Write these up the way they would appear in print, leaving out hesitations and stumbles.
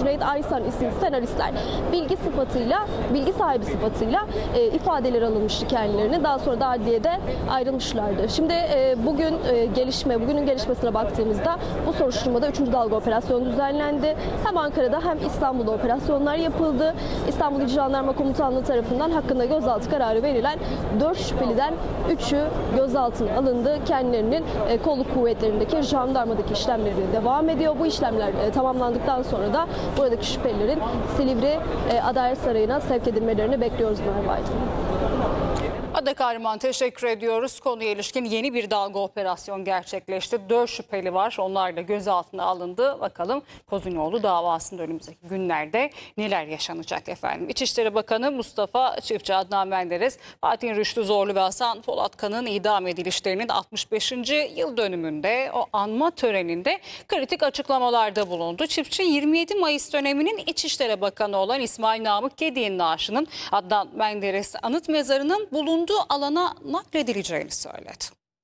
Cüneyt Aysan isimli senaristler bilgi sahibi sıfatıyla ifadeleri alınmıştı kendilerine. Daha sonra da adliyede ayrılmışlardı. Şimdi bugünün gelişmesine baktığımızda bu soruşturmada 3. dalga operasyonu düzenlendi. Hem Ankara'da hem İstanbul'da operasyonlar yapıldı. İstanbul İl Jandarma Komutanlığı tarafından hakkında gözaltı kararı verilen 4 şüpheliden 3'ü gözaltına alındı. Kendilerinin kolluk kuvvetlerindeki jandarmadaki işlemleri devam ediyor. Bu işlemler tamamlandıktan sonra da buradaki şüphelilerin Silivri Adalet Sarayı'na sevk edilmelerini bekliyoruz Merve Aydın. Ada Kahraman, teşekkür ediyoruz. Konuya ilişkin yeni bir dalga operasyon gerçekleşti. 4 şüpheli var. Onlar da gözaltına alındı. Bakalım Kozunoğlu davasında önümüzdeki günlerde neler yaşanacak efendim. İçişleri Bakanı Mustafa Çiftçi, Adnan Menderes, Fatih Rüştü Zorlu ve Hasan Polatkan'ın idam edilişlerinin 65. yıl dönümünde o anma töreninde kritik açıklamalarda bulundu. Çiftçi 27 Mayıs döneminin İçişleri Bakanı olan İsmail Namık Gedik naaşının Adnan Menderes anıt mezarının bulunduğu alana nakledileceğini söyledi.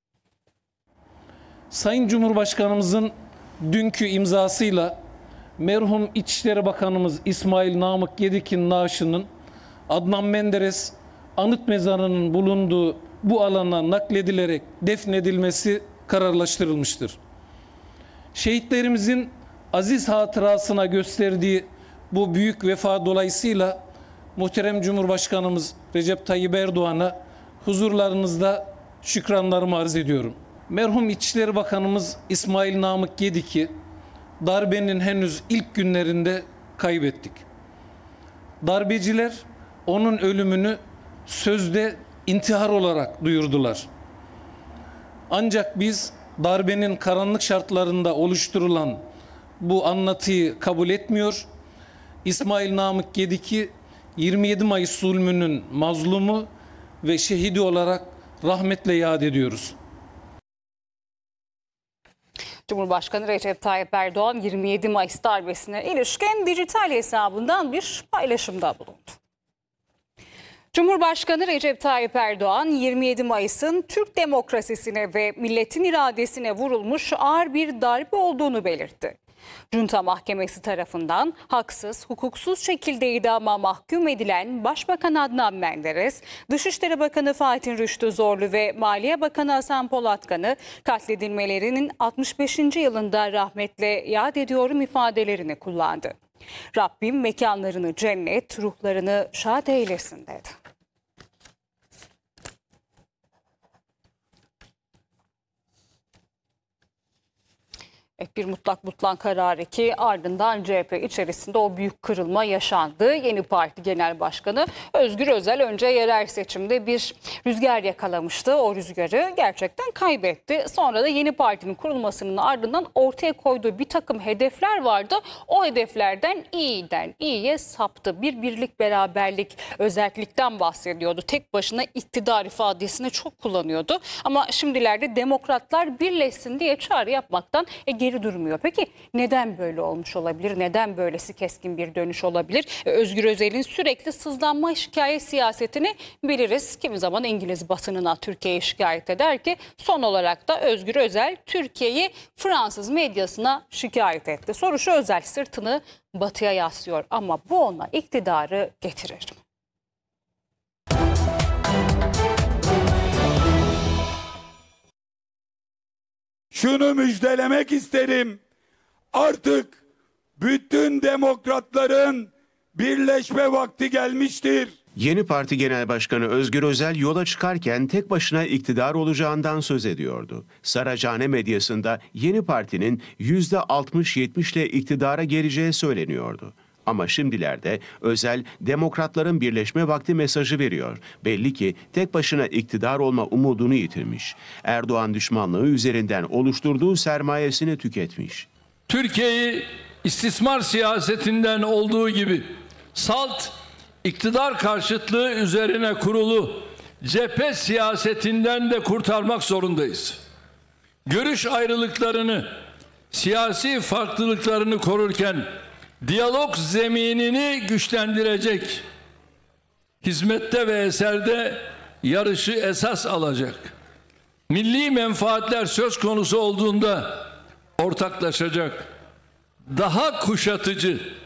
Sayın Cumhurbaşkanımızın dünkü imzasıyla merhum İçişleri Bakanımız İsmail Namık Gedik'in naaşının Adnan Menderes anıt mezarının bulunduğu bu alana nakledilerek defnedilmesi kararlaştırılmıştır. Şehitlerimizin aziz hatırasına gösterdiği bu büyük vefa dolayısıyla muhterem Cumhurbaşkanımız Recep Tayyip Erdoğan'a huzurlarınızda şükranlarımı arz ediyorum. Merhum İçişleri Bakanımız İsmail Namık Gedik'i darbenin henüz ilk günlerinde kaybettik. Darbeciler onun ölümünü sözde intihar olarak duyurdular. Ancak biz darbenin karanlık şartlarında oluşturulan bu anlatıyı kabul etmiyor. İsmail Namık Gedik'i 27 Mayıs zulmünün mazlumu ve şehidi olarak rahmetle yad ediyoruz. Cumhurbaşkanı Recep Tayyip Erdoğan 27 Mayıs darbesine ilişkin dijital hesabından bir paylaşımda bulundu. Cumhurbaşkanı Recep Tayyip Erdoğan 27 Mayıs'ın Türk demokrasisine ve milletin iradesine vurulmuş ağır bir darbe olduğunu belirtti. Junta Mahkemesi tarafından haksız, hukuksuz şekilde idama mahkum edilen Başbakan Adnan Menderes, Dışişleri Bakanı Fatih Rüştü Zorlu ve Maliye Bakanı Hasan Polatkan'ı katledilmelerinin 65. yılında rahmetle yad ediyorum ifadelerini kullandı. Rabbim mekanlarını cennet, ruhlarını şad eylesin dedi. Bir mutlak kararı ki ardından CHP içerisinde o büyük kırılma yaşandı. Yeni Parti Genel Başkanı Özgür Özel önce yerel seçimde bir rüzgar yakalamıştı. O rüzgarı gerçekten kaybetti. Sonra da yeni partinin kurulmasının ardından ortaya koyduğu bir takım hedefler vardı. O hedeflerden iyiden iyiye saptı. Bir birlik, beraberlik, özellikten bahsediyordu. Tek başına iktidar ifadesini çok kullanıyordu. Ama şimdilerde demokratlar birleşsin diye çağrı yapmaktan geri durmuyor. Peki neden böyle olmuş olabilir? Neden böylesi keskin bir dönüş olabilir? Özgür Özel'in sürekli sızlanma şikayet siyasetini biliriz. Kimi zaman İngiliz basınına Türkiye'yi şikayet eder ki son olarak da Özgür Özel Türkiye'yi Fransız medyasına şikayet etti. Soru şu: Özel sırtını batıya yaslıyor ama bu ona iktidarı getirir mi? Şunu müjdelemek isterim. Artık bütün demokratların birleşme vakti gelmiştir. Yeni Parti Genel Başkanı Özgür Özel yola çıkarken tek başına iktidar olacağından söz ediyordu. Saraçhane medyasında Yeni Parti'nin %60-70 ile iktidara geleceği söyleniyordu. Ama şimdilerde Özel demokratların birleşme vakti mesajı veriyor. Belli ki tek başına iktidar olma umudunu yitirmiş. Erdoğan düşmanlığı üzerinden oluşturduğu sermayesini tüketmiş. Türkiye'yi istismar siyasetinden olduğu gibi salt iktidar karşıtlığı üzerine kurulu cephe siyasetinden de kurtarmak zorundayız. Görüş ayrılıklarını, siyasi farklılıklarını korurken diyalog zeminini güçlendirecek, hizmette ve eserde yarışı esas alacak, milli menfaatler söz konusu olduğunda ortaklaşacak, daha kuşatıcı,